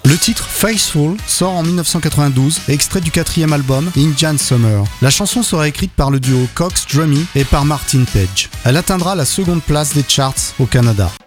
Le titre Faithful sort en 1992, extrait du 4e album Indian Summer. La chanson sera écrite par le duo Cox Drumming et par Martin Page. Elle atteindra la seconde place des charts au Canada.